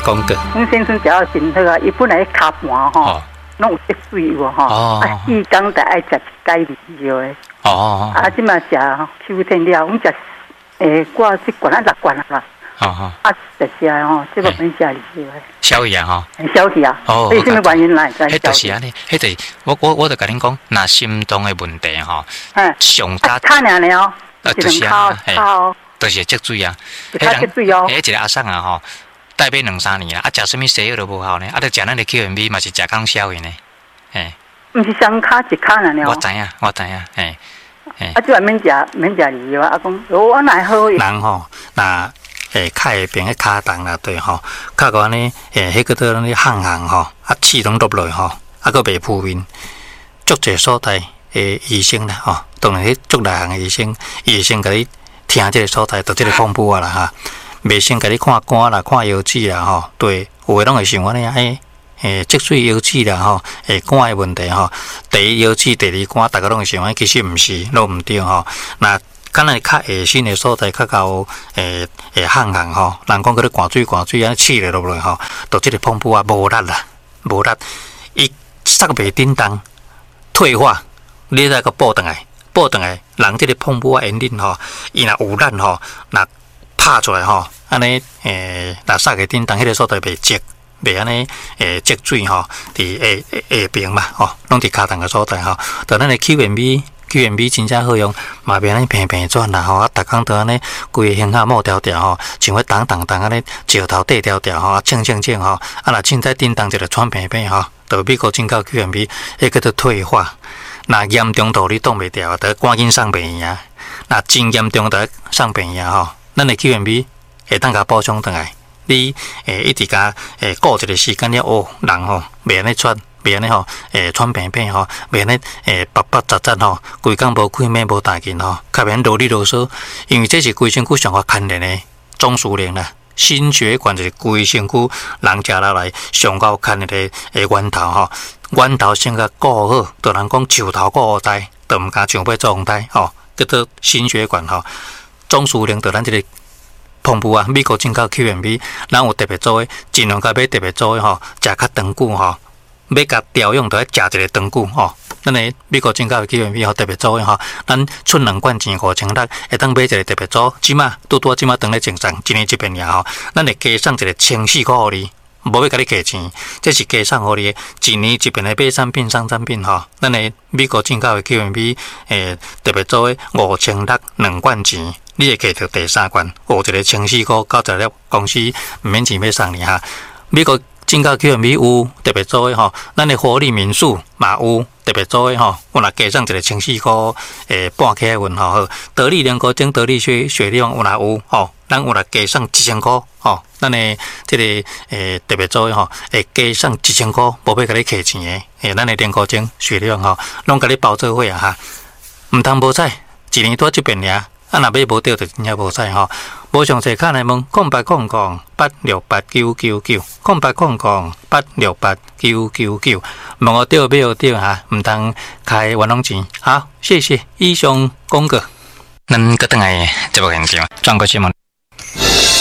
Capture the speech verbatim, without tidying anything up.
讲过。 阮先生食到真好啊，伊本来骹盘吼，拢有积水有吼，啊，四工才爱食一解二药的。哦。啊，即嘛食秋天了，阮食诶，挂一罐啊六罐啊啦。哦哦。啊，食食吼，即个免食二药的。消去啊吼。 消去啊。哦。所以什么原因来？ 迄就是安尼，迄就是我我我就甲恁讲，若心脏的问题吼，上加。 卡尔尔哦。 啊，就是啊，嘿，就是积水啊。 积水哦。 迄一个阿婶啊吼。代表两三年啦，啊，食什么西药都无效呢，啊，著食咱的 Q M B 嘛是食抗消的呢，嘿。 毋是双卡一卡呢？ 我知影，我知影，嘿， 嘿。啊，即个免食免食二药啊，啊讲，哦，我哪会好？ 人吼，那诶，骹下边个骹重啦，对吼，骹个安尼，诶，迄个都安尼烘烘吼，啊，气拢落落吼，啊，个袂浮面，足侪所在诶医生啦吼，当然迄足内行诶医生，医生甲你听即个所在，就即个恐怖啊啦哈。袂先甲你看肝啦、看腰子啦吼，对，有诶拢会想安尼啊，诶诶，积水腰子啦吼，诶，肝诶问题吼，第一腰子、第二肝，大家拢会想安，其实毋是，拢毋对吼。那敢若较下身诶所在较够诶诶烘烘吼，人讲嗰啲寒水寒水安尼气咧落落吼，就即个碰布啊无力啦，无力，伊塞袂叮当，退化，你再个补倒来，补倒来，人即个碰布啊，因恁吼，伊若有力吼，若拍出来吼，安尼诶，若塞个叮当，迄个所在袂积，袂安尼诶积水吼，伫下下边嘛吼，拢伫骹重个所在吼。但咱个 Q M B。Q M B 真正好用，嘛袂安尼平平转啦吼，啊，逐工都安尼规个胸口冒条条吼，像迄动动动安尼石头缀条条吼，啊，蹭蹭蹭吼，啊，若凊彩叮当一个喘平平吼，就美国进口 Q M B， 迄个做退化，若严重到你挡袂掉，得赶紧送病院。若真严重，得送病院吼。咱的 Q M B 会当甲补充倒来，你诶一直甲诶顾一个时间了哦，人吼袂安尼喘。袂安尼吼，诶，喘平平吼，袂安尼诶，白白杂杂吼，规工无开咩无大劲吼，较免啰里啰嗦，因为这是规身躯上较牵连诶总司令啦，心血管就是规身躯人食落来上较牵连诶诶源头吼，源头先甲顾好，就人讲树头顾好栽，就毋敢上尾做红栽吼，叫做心血管吼，总司令就咱这个。碰布啊，美国进口 Q M B， 咱有特别做诶，尽量甲买特别做诶吼，食较长久吼。要甲调用，就要食一个长久吼。咱诶美国进口的 Q M B 吼特别做诶吼，咱出两罐钱五千六，会当买一个特别做，即马拄拄即马当咧正常，一年一遍尔吼。咱会加送一个千四块互你，无要甲你加钱，这是加送互你，一年一遍诶买产品、送产品吼。咱诶美国进口的 Q M B 诶特别做诶五千六两罐钱，你会加到第三罐，有一个千四块，到时了公司毋免钱要送你哈。美国进口 Q M B 有特别做诶吼，咱诶活力民宿嘛有特别做诶吼，我若加上一个千四块诶半克份吼，好，得力莲果精、得力血血力旺有若有吼，咱有若加上一千块吼，咱诶即个诶特别做诶吼，会加上一千块，无要甲你客钱诶，诶，咱诶莲果精、血力旺吼，拢甲你包做伙啊哈，毋通无采，一年多一遍尔。啊，若买无着就真正无使吼。无详细看来问空八空空八六八九九九，空八空空八六八九九九。问我着买有着哈，毋通开冤枉钱。好，谢谢以上讲过。咱搁等来节目现场，转过新闻。